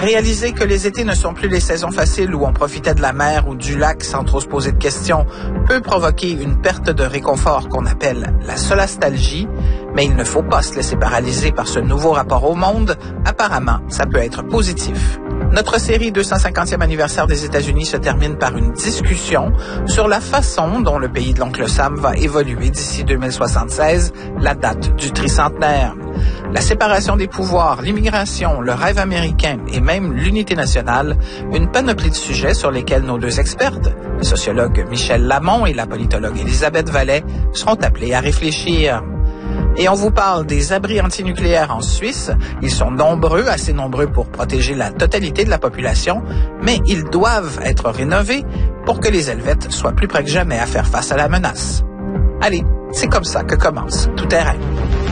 Réaliser que les étés ne sont plus les saisons faciles où on profitait de la mer ou du lac sans trop se poser de questions peut provoquer une perte de réconfort qu'on appelle la solastalgie, mais il ne faut pas se laisser paralyser par ce nouveau rapport au monde. Apparemment, ça peut être positif. Notre série 250e anniversaire des États-Unis se termine par une discussion sur la façon dont le pays de l'oncle Sam va évoluer d'ici 2076, la date du tricentenaire. La séparation des pouvoirs, l'immigration, le rêve américain et même l'unité nationale, une panoplie de sujets sur lesquels nos deux expertes, le sociologue Michel Lamont et la politologue Elisabeth Vallet, seront appelés à réfléchir. Et on vous parle des abris antinucléaires en Suisse. Ils sont nombreux, assez nombreux pour protéger la totalité de la population, mais ils doivent être rénovés pour que les Helvètes soient plus près que jamais à faire face à la menace. Allez, c'est comme ça que commence Tout terrain.